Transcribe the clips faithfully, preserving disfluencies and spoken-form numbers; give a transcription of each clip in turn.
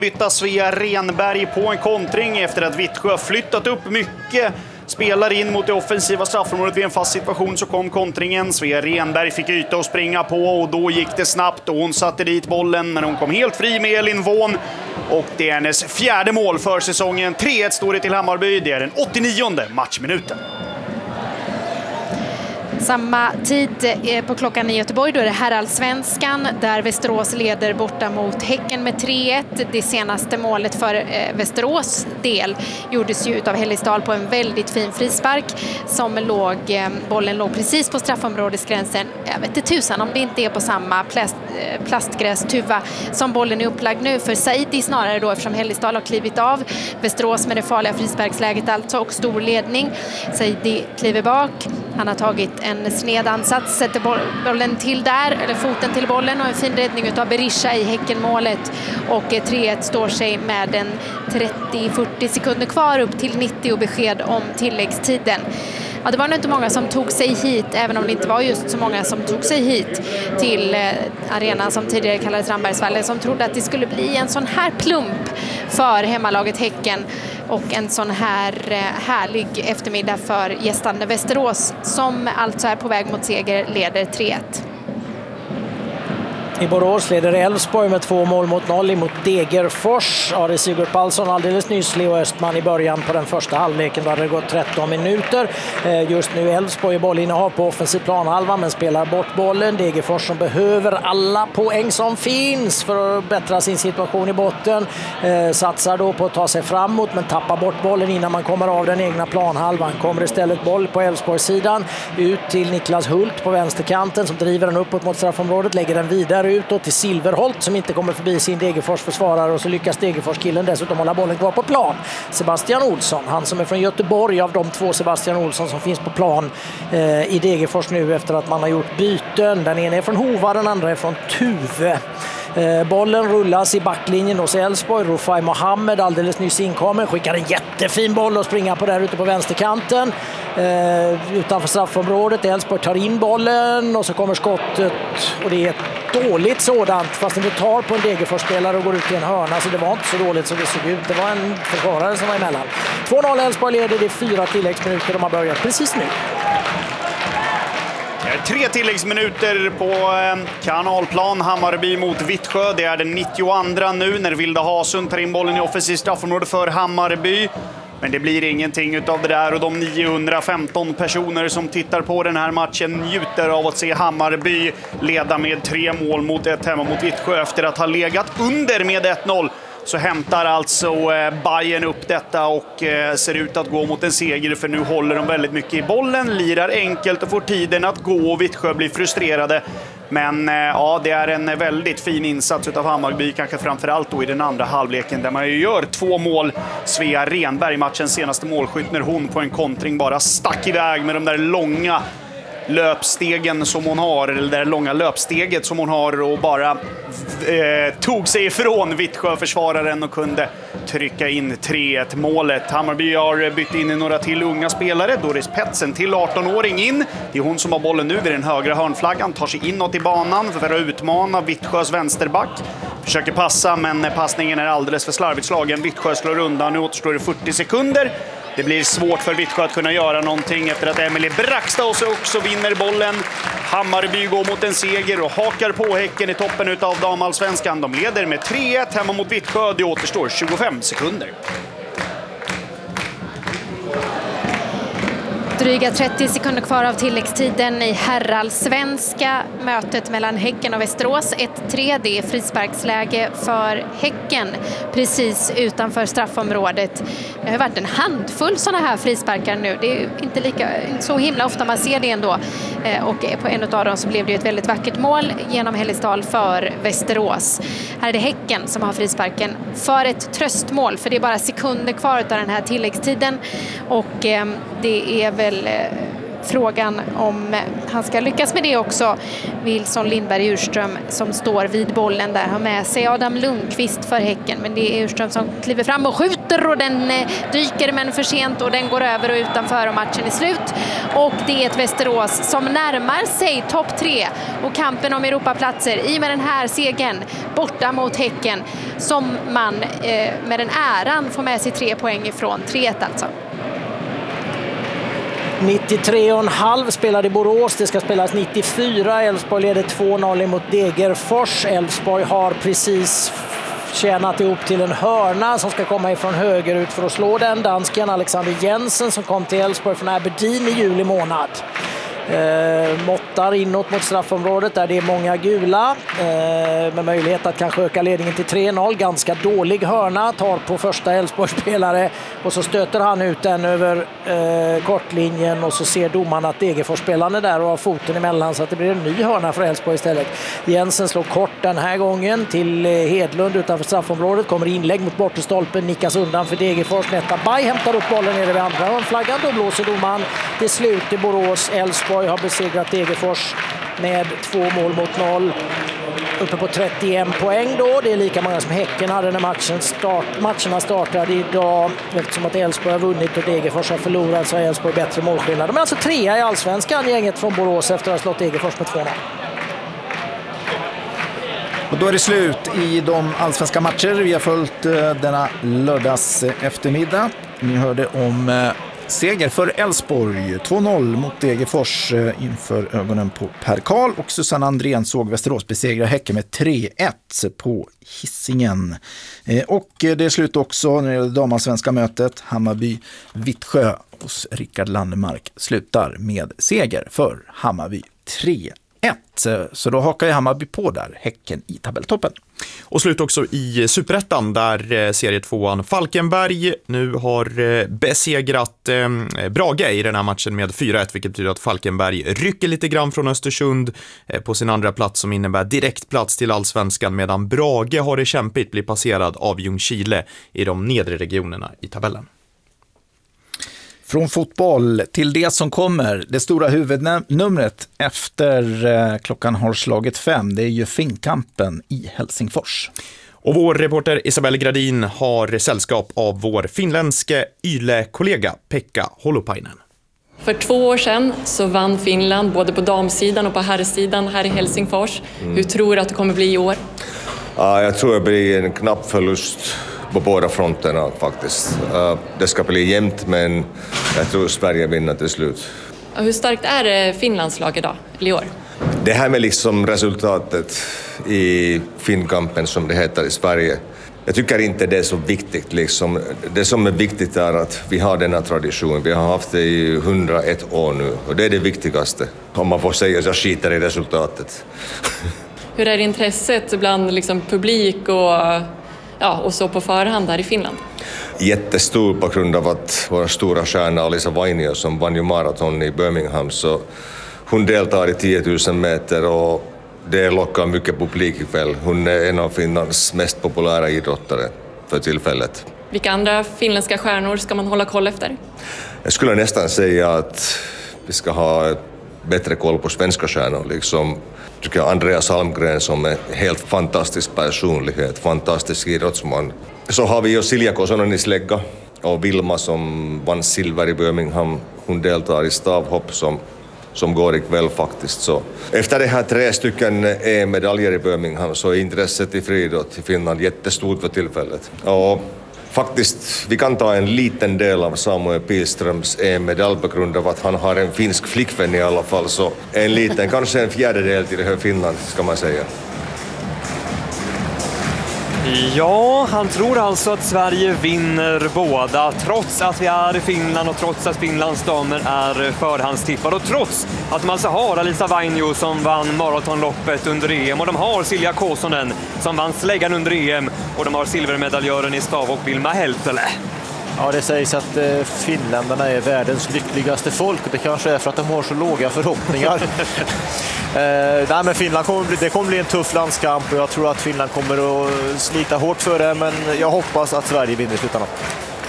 bytta Svea Renberg på en kontring efter att Vittsjö flyttat upp mycket. Spelar in mot det offensiva straffområdet vid en fast situation, så kom kontringen. Svea Renberg fick yta och springa på och då gick det snabbt och hon satte dit bollen, men hon kom helt fri med Elin Vån. Och det är hennes fjärde mål för säsongen. tre ett står det till Hammarby. Det är den åttionionde matchminuten. Samma tid på klockan i Göteborg, då är det herrallsvenskan där Västerås leder borta mot Häcken med tre ett. Det senaste målet för Västerås del gjordes ju av Hellisdal på en väldigt fin frispark som låg, bollen låg precis på straffområdesgränsen. Jag vet inte tusan om det inte är på samma plast, plastgrästuva som bollen är upplagd nu för Saidi snarare då, eftersom Hellisdal har klivit av. Västerås med det farliga frisparksläget alltså och stor ledning. Saidi kliver bak. Han har tagit en sned ansats, sätter bollen till där, eller foten till bollen, och en fin räddning av Berisha i Häckenmålet. Och tre ett står sig med en trettio till fyrtio sekunder kvar upp till nittio, och besked om tilläggstiden. Ja, det var nog inte många som tog sig hit, även om det inte var just så många som tog sig hit till eh, arenan som tidigare kallades Rambergsvallen, som trodde att det skulle bli en sån här plump för hemmalaget Häcken och en sån här eh, härlig eftermiddag för gästande Västerås, som alltså är på väg mot seger, leder tre ett. I Borås leder Elfsborg med två mål mot noll mot Degerfors. Ari Sigurd Palsson alldeles nyss, Leo Östman i början på den första halvleken. Då hade det gått tretton minuter. Just nu Elfsborg i bollinnehav på offensiv planhalva, men spelar bort bollen. Degerfors som behöver alla poäng som finns för att bättra sin situation i botten. Satsar då på att ta sig framåt, men tappar bort bollen innan man kommer av den egna planhalvan. Kommer istället boll på Elfsborgssidan ut till Niklas Hult på vänsterkanten som driver den uppåt mot straffområdet, lägger den vidare utåt till Silverholt som inte kommer förbi sin Degerfors försvarare, och så lyckas Degerfors killen dessutom hålla bollen kvar på plan. Sebastian Olsson, han som är från Göteborg av de två Sebastian Olsson som finns på plan eh, i Degerfors nu efter att man har gjort byten. Den ena är från Hova, den andra är från Tuve. Eh, bollen rullas i backlinjen hos Elfsborg. Rufai Mohammed alldeles nyss inkommen, skickar en jättefin boll och springer på där ute på vänsterkanten eh, utanför straffområdet. Elfsborg tar in bollen och så kommer skottet, och det är ett dåligt sådant, fast det tar på en Degerfors-spelare och går ut i en hörna, så det var inte så dåligt så det såg ut. Det var en försvarare som var emellan. två noll Elfsborg leder, det är fyra tilläggsminuter, de har börjat precis nu. Tre tilläggsminuter på kanalplan. Hammarby mot Vittsjö. Det är den nittioandra nu när Vilda Hasund tar in bollen i offensiv straffområde för Hammarby. Men det blir ingenting utav det där, och de niohundrafemton personer som tittar på den här matchen njuter av att se Hammarby leda med tre mål mot ett hemma mot Vittsjö. Efter att ha legat under med ett noll så hämtar alltså Bayern upp detta och ser ut att gå mot en seger, för nu håller de väldigt mycket i bollen, lirar enkelt och får tiden att gå, och Vittsjö blir frustrerade. Men ja, det är en väldigt fin insats av Hammarby, kanske framförallt då i den andra halvleken där man ju gör två mål. Svea Renberg, matchens senaste målskytt, när hon på en kontring bara stack iväg med de där långa löpstegen som hon har, eller det där långa löpsteget som hon har, och bara eh, tog sig ifrån Vittsjö-försvararen och kunde trycka in tre ett målet. Hammarby har bytt in några till unga spelare. Doris Petsen till arton-åring in. Det är hon som har bollen nu vid den högra hörnflaggan, tar sig inåt i banan för att utmana Vittsjös vänsterback. Försöker passa, men passningen är alldeles för slarvigt slagen. Vittsjö slår undan, nu återstår det fyrtio sekunder. Det blir svårt för Vittsjö att kunna göra någonting efter att Emily Braxtaus också vinner bollen. Hammarby går mot en seger och hakar på Häcken i toppen utav damallsvenskan. De leder med tre ett hemma mot Vittsjö. Det återstår tjugofem sekunder. Dryga trettio sekunder kvar av tilläggstiden i herrallsvenska. Mötet mellan Häcken och Västerås ett tre. Det är frisparksläge för Häcken precis utanför straffområdet. Det har varit en handfull sådana här frisparkar nu. Det är inte, lika, inte så himla ofta man ser det ändå. Och på en av dem så blev det ett väldigt vackert mål genom Hellisdal för Västerås. Här är det Häcken som har frisparken för ett tröstmål, för det är bara sekunder kvar av den här tilläggstiden. Och det är väl frågan om han ska lyckas med det också. Wilson Lindberg Urström som står vid bollen där har med sig Adam Lundqvist för Häcken, men det är Urström som kliver fram och skjuter och den dyker men för sent och den går över och utanför och matchen är slut. Och det är ett Västerås som närmar sig topp tre och kampen om Europaplatser i och med den här segern borta mot Häcken som man eh, med den äran får med sig tre poäng ifrån. tre ett alltså. nittiotre och en halv spelade i Borås, det ska spelas nittiofyra. Elfsborg leder två noll mot Degerfors. Elfsborg har precis tjänat ihop till en hörna som ska komma ifrån höger ut för att slå den. Dansken Alexander Jensen som kom till Elfsborg från Aberdeen i juli månad. Eh, måttar inåt mot straffområdet där det är många gula eh, med möjlighet att kanske öka ledningen till tre noll. Ganska dålig hörna, tar på första Elfsborgsspelare och så stöter han ut den över eh, kortlinjen och så ser domaren att Degerfors-spelaren är där och har foten emellan så att det blir en ny hörna för Elfsborg istället. Jensen slår kort den här gången till eh, Hedlund utanför straffområdet, kommer inlägg mot bortestolpen, nickas undan för Degerfors. Netta Bay hämtar upp bollen nere vid andra hörnflaggan, då blåser domaren till slut i Borås. Elfsborg har besegrat Degerfors med två mål mot noll. Uppe på trettioen poäng då. Det är lika många som Häcken hade när matchen start, matcherna startade idag. Eftersom att Elfsborg har vunnit och Degerfors har förlorat så har Elfsborg bättre målskillnad. De är alltså trea i Allsvenskan, gänget från Borås, efter att ha slått Degerfors med två noll. Och då är det slut i de allsvenska matcher. Vi har följt denna lördags eftermiddag. Ni hörde om seger för Elfsborg, två noll mot Degerfors inför ögonen på Per Karl, och Susanne Andrén såg Västerås besegra Häcken med tre ett på Hisingen. Och det är slut också när det gäller damallsvenska mötet. Hammarby-Vittsjö hos Rickard Landemark slutar med seger för Hammarby tre ett. Så då hakar ju Hammarby på där, Häcken i tabelltoppen. Och slut också i Superettan där serietvåan Falkenberg nu har besegrat eh, Brage i den här matchen med fyra ett, vilket betyder att Falkenberg rycker lite grann från Östersund eh, på sin andra plats som innebär direkt plats till Allsvenskan, medan Brage har det kämpigt bli passerad av Ljungskile i de nedre regionerna i tabellen. Från fotboll till det som kommer, det stora huvudnumret efter eh, klockan har slagit fem, det är ju Finnkampen i Helsingfors. Och vår reporter Isabelle Gradin har sällskap av vår finländske Yle-kollega Pekka Holopainen. För två år sedan så vann Finland både på damsidan och på herrsidan här i Helsingfors. Mm. Hur tror du att det kommer bli i år? Ja, jag tror det blir en knapp förlust på båda fronterna faktiskt. Det ska bli jämnt, men jag tror Sverige vinner till slut. Hur starkt är Finlands lag idag, eller i år? Det här med liksom resultatet i Finnkampen som det heter i Sverige, jag tycker inte det är så viktigt. Liksom. Det som är viktigt är att vi har denna tradition. Vi har haft det i hundraett år nu och det är det viktigaste. Om man får säga så, jag skiter i resultatet. Hur är intresset bland liksom, publik och... Ja, och så på förhand här i Finland? Jättestor på grund av att vår stora stjärna Alisa Vainio som vann ju maraton i Birmingham, så hon deltar i tio tusen meter och det lockar mycket publik ikväll. Hon är en av Finlands mest populära idrottare för tillfället. Vilka andra finländska stjärnor ska man hålla koll efter? Jag skulle nästan säga att vi ska ha bättre koll på svenska stjärnor. Liksom, tycker jag Andreas Almgren som är helt fantastisk personlighet, fantastisk idrottsman. Så har vi ju Silja Kosonen i slägga och Vilma som vann silver i Birmingham. Hon deltar i stavhopp som, som går ikväll faktiskt. Så efter det här tre stycken E M-medaljer i Birmingham så är intresset i friidrott i Finland jättestort för tillfället. Och faktiskt, vi kan ta en liten del av Samuel Pilströms E M-medalj på grund av att han har en finsk flickvän i alla fall. Så en liten, kanske en fjärdedel till det här Finland ska man säga. Ja, han tror alltså att Sverige vinner båda, trots att vi är i Finland och trots att Finlands damer är förhandstippade och trots att de alltså har Alisa Vainio som vann maratonloppet under E M och de har Silja Kosonen som vann släggan under E M och de har silvermedaljören i stav och Vilma Heltele. Ja, det sägs att eh, finländarna är världens lyckligaste folk och det kanske är för att de har så låga förhoppningar. eh, nej, men Finland kommer bli, det kommer bli en tuff landskamp och jag tror att Finland kommer att slita hårt för det, men jag hoppas att Sverige vinner i slutändan.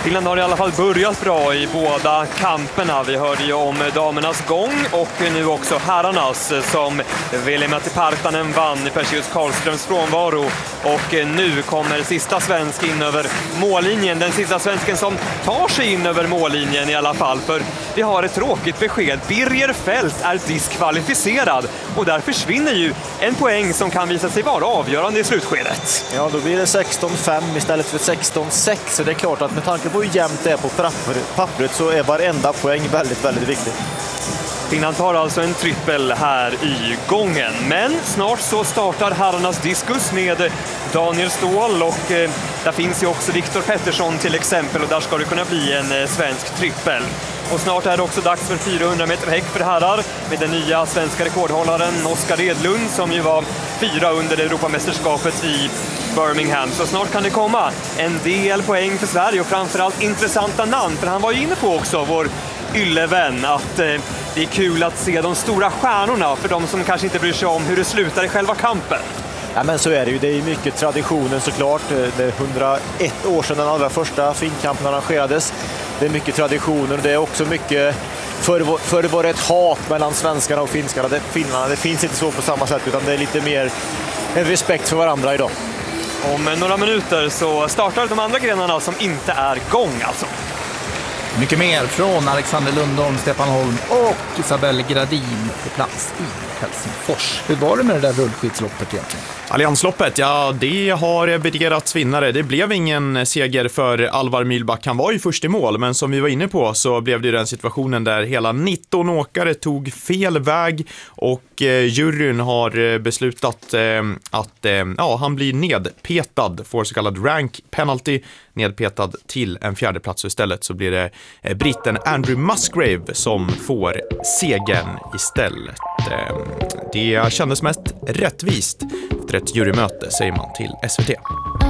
Finland har i alla fall börjat bra i båda kamperna. Vi hörde ju om damernas gång och nu också herrarnas som Veli-Matti Partanen vann i Perseus Karlströms frånvaro. Och nu kommer sista svensk in över mållinjen. Den sista svensken som tar sig in över mållinjen i alla fall. För vi har ett tråkigt besked. Birger Fält är diskvalificerad och där försvinner ju en poäng som kan visa sig vara avgörande i slutskedet. Ja, då blir det sexton fem istället för sexton sex. Så det är klart att med tanke på hur jämnt det är på pappret så är varenda poäng väldigt, väldigt viktig. Finland tar alltså en trippel här i gången. Men snart så startar herrarnas diskus med Daniel Ståhl och eh, där finns ju också Viktor Pettersson till exempel och där ska det kunna bli en eh, svensk trippel. Och snart är det också dags för fyrahundra meter häck för herrar med den nya svenska rekordhållaren Oskar Edlund som ju var fyra under Europamästerskapet i Birmingham. Så snart kan det komma en del poäng för Sverige och framförallt intressanta namn. För han var ju inne på också, vår yllevän, att eh, det är kul att se de stora stjärnorna för de som kanske inte bryr sig om hur det slutar i själva kampen. Ja, men så är det ju. Det är mycket traditionen såklart. Det är hundraett år sedan den allra första finkampen arrangerades. Det är mycket traditioner och det är också mycket... Förr, förr var det ett hat mellan svenskarna och finskarna. Det, finnarna, det finns inte så på samma sätt utan det är lite mer en respekt för varandra idag. Om några minuter så startar de andra grenarna som inte är gång alltså. Mycket mer från Alexander Lundholm, Stefan Holm och Isabelle Gradin på plats i Helsingfors. Hur var det med det där rullskidsloppet egentligen? Alliansloppet, ja det har bedirats vinnare. Det blev ingen seger för Alvar Mühlback. Han var ju först i mål, men som vi var inne på så blev det den situationen där hela nitton åkare tog fel väg och eh, juryn har beslutat eh, att eh, ja, han blir nedpetad, får så kallad rank penalty, nedpetad till en fjärde plats. Istället så blir det eh, britten Andrew Musgrave som får segern istället. Eh, det kändes mest rättvist efter ett jurymöte, säger man till S V T.